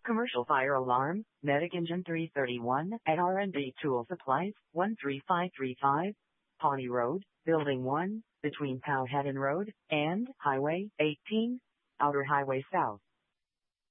Commercial fire alarm, Medic Engine 331, at R&B Tool Supplies, 13535, Pawnee Road, Building 1, between Powhatan Road and Highway 18, Outer Highway South.